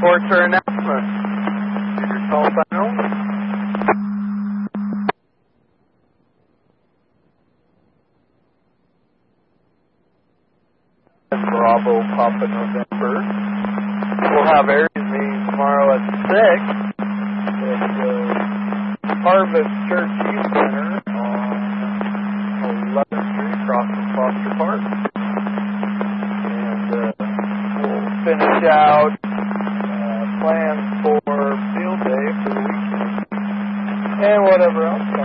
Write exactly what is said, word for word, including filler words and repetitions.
reports or announcements. Give your call sign only. Bravo Papa November. We'll have Aries meeting tomorrow at six at the Harvest Church Youth Center on eleventh Street across from Foster Park. And uh, we'll finish out uh, plans for field day for the weekend and whatever else.